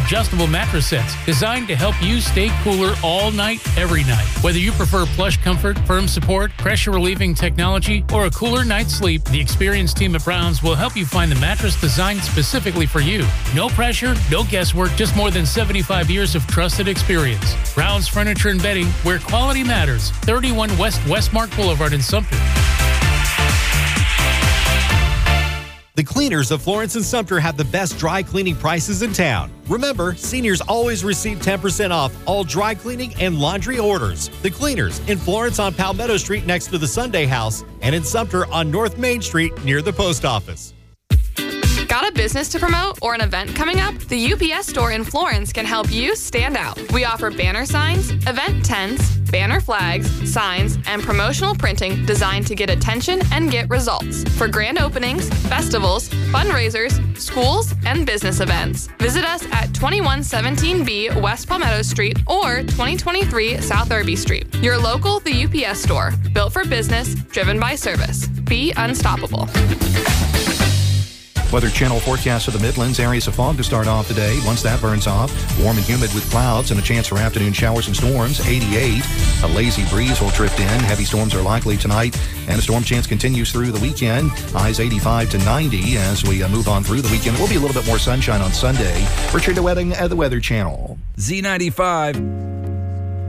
adjustable mattress sets designed to help you stay cooler all night, every night. Whether you prefer plush comfort, firm support, pressure-relieving technology, or a cooler night's sleep, the experienced team at Brown's will help you find the mattress designed specifically for you. No pressure, no guesswork, just more than 75 years of trusted experience. Brown's Furniture and Bedding, where quality matters. 31 West Westmark Boulevard in Sumter. The cleaners of Florence and Sumter have the best dry cleaning prices in town. Remember, seniors always receive 10% off all dry cleaning and laundry orders. The cleaners in Florence on Palmetto Street next to the Sunday House, and in Sumter on North Main Street near the post office. Got a business to promote or an event coming up? The UPS store in Florence can help you stand out. We offer banner signs, event tents, banner flags, signs, and promotional printing designed to get attention and get results for grand openings, festivals, fundraisers, schools, and business events. Visit us at 2117B West Palmetto Street or 2023 South Irby Street. Your local The UPS store, built for business, driven by service. Be unstoppable. Weather Channel forecast for the Midlands. Areas of fog to start off the day. Once that burns off, warm and humid with clouds and a chance for afternoon showers and storms. 88. A lazy breeze will drift in. Heavy storms are likely tonight, and a storm chance continues through the weekend. Highs 85 to 90 as we move on through the weekend. There will be a little bit more sunshine on Sunday. Richard DeWetting at the Weather Channel. Z95.